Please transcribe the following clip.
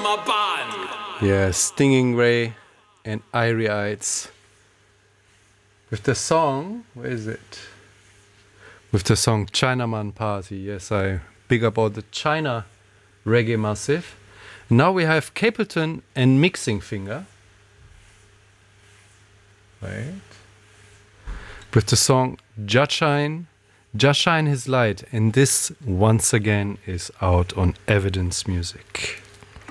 Yeah, Stinging Ray and Irie Eyes. With the song, where is it? With the song Chinaman Party. Yes, I big up all the China reggae massive. Now we have Capleton and Mixing Finger. Wait. With the song Just Shine His Light. And this, once again, is out on Evidence Music.